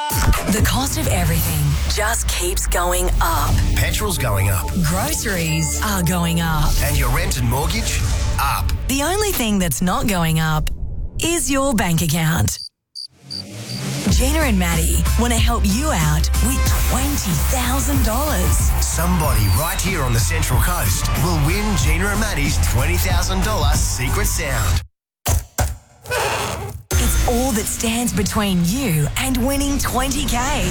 The cost of everything just keeps going up. Petrol's going up. Groceries are going up. And your rent and mortgage? Up. The only thing that's not going up is your bank account. Gina and Maddie want to help you out with $20,000. Somebody right here on the Central Coast will win Gina and Maddie's $20,000 secret sound. It's all that stands between you and winning $20K.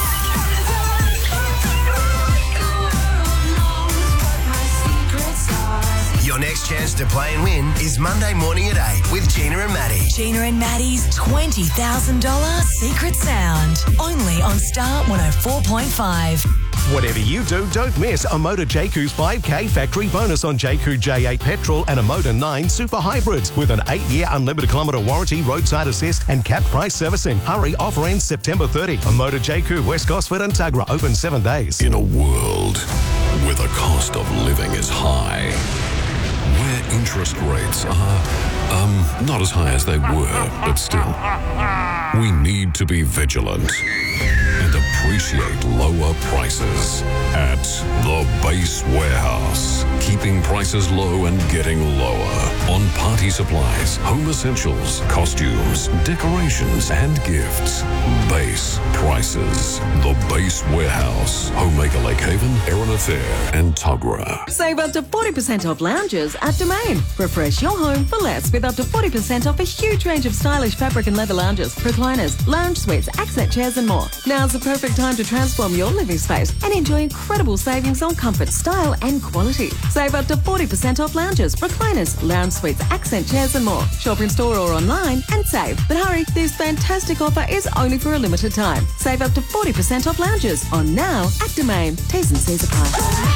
Your next chance to play and win is Monday morning at 8 with Gina and Maddie. Gina and Maddie's $20,000 secret sound. Only on Star 104.5. Whatever you do, don't miss a Motor Jayco's 5K factory bonus on Jayco J8 petrol and a Motor 9 super hybrids with an 8-year unlimited kilometre warranty, roadside assist and capped price servicing. Hurry, offer ends September 30. A Motor Jayco, West Gosford and Tuggerah, open 7 days. In a world where the cost of living is high, where interest rates are, not as high as they were, but still, we need to be vigilant and appreciate lower prices at the Base Warehouse. Keeping prices low and getting lower on party supplies, home essentials, costumes, decorations, and gifts. Base prices. The Base Warehouse. Homemaker Lake Haven, Erina Fair, and Tuggerah. Save up to 40% off lounges at Domain. Refresh your home for less with up to 40% off a huge range of stylish fabric and leather lounges, recliners, lounge suites, accent chairs, and more. Now's the perfect time to transform your living space and enjoy incredible savings on comfort, style, and quality. Save up to 40% off lounges, recliners, lounge suites, accent chairs, and more. Shop in store or online and save. But hurry, this fantastic offer is only for a limited time. Save up to 40% off lounges on Now at Domain. T's and C's apply.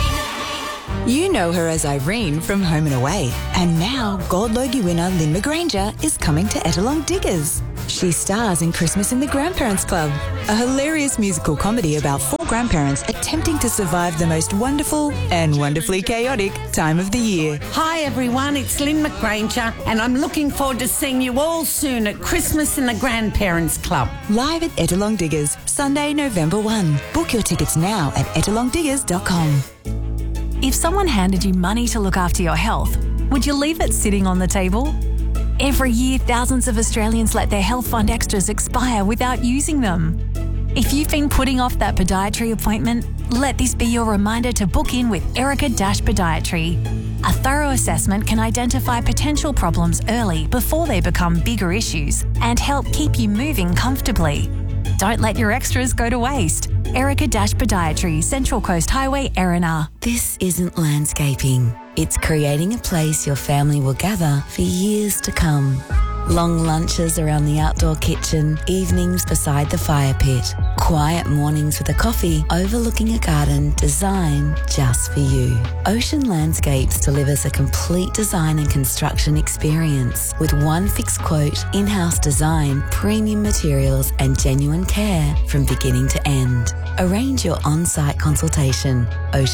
You know her as Irene from Home and Away. And now, Gold Logie winner Lynn McGranger is coming to Ettalong Diggers. She stars in Christmas in the Grandparents Club, a hilarious musical comedy about 4 grandparents attempting to survive the most wonderful and wonderfully chaotic time of the year. Hi everyone, it's Lynn McGranger and I'm looking forward to seeing you all soon at Christmas in the Grandparents Club. Live at Ettalong Diggers, Sunday, November 1. Book your tickets now at ettalongdiggers.com. If someone handed you money to look after your health, would you leave it sitting on the table? Every year, thousands of Australians let their health fund extras expire without using them. If you've been putting off that podiatry appointment, let this be your reminder to book in with Erica-Podiatry. A thorough assessment can identify potential problems early before they become bigger issues and help keep you moving comfortably. Don't let your extras go to waste. Erica-Podiatry, Central Coast Highway, Erina. This isn't landscaping. It's creating a place your family will gather for years to come. Long lunches around the outdoor kitchen, evenings beside the fire pit, quiet mornings with a coffee overlooking a garden designed just for you. Ocean Landscapes delivers a complete design and construction experience with one fixed quote, in-house design, premium materials and genuine care from beginning to end. Arrange your on-site consultation.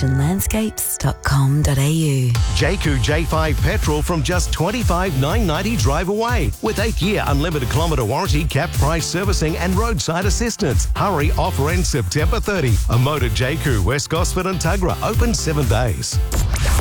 oceanlandscapes.com.au. Jayco J5 petrol from just $25,990 drive away with 8-year unlimited kilometre warranty, capped price servicing and roadside assistance. Hurry, offer ends September 30. A Motor Jayco, West Gosford and Tuggerah, open 7 days.